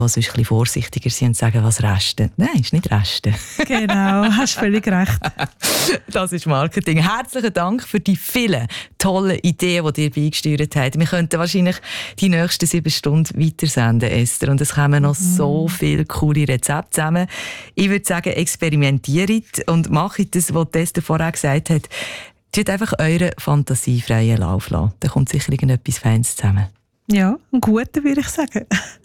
sonst ein bisschen vorsichtiger sind und sagen, was resten. Nein, ist nicht resten. Genau, hast völlig recht. Das ist Marketing. Herzlichen Dank für die vielen tollen Ideen, die ihr beigesteuert habt. Wir könnten wahrscheinlich die nächsten 7 Stunden weitersenden, Esther. Und es kommen noch so viele coole Rezepte zusammen. Ich würde sagen, experimentiert und macht das, was Esther vorher gesagt hat. Tut einfach euren fantasiefreien Lauf lassen. Da kommt sicher irgendetwas Feines zusammen. Ja, ein guter, würde ich sagen.